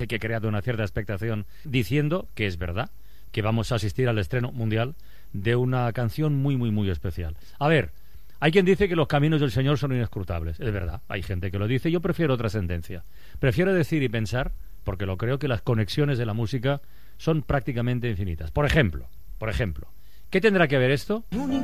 que ha creado una cierta expectación, diciendo que es verdad, que vamos a asistir al estreno mundial de una canción muy, muy, muy especial. A ver, hay quien dice que los caminos del Señor son inescrutables. Es verdad, hay gente que lo dice. Yo prefiero otra sentencia. Prefiero decir y pensar, porque lo creo, que las conexiones de la música son prácticamente infinitas. Por ejemplo, ¿qué tendrá que ver esto?